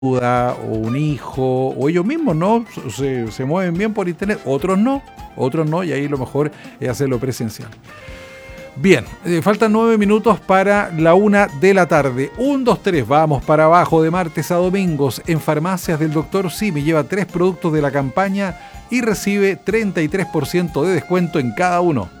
o un hijo, o ellos mismos, ¿no? Se mueven bien por internet, otros no, y ahí lo mejor es hacerlo presencial. Bien, faltan 9 minutos para la 1 de la tarde. 1, 2, 3, vamos para abajo de martes a domingos. En farmacias del Dr. Simi lleva 3 productos de la campaña y recibe 33% de descuento en cada uno.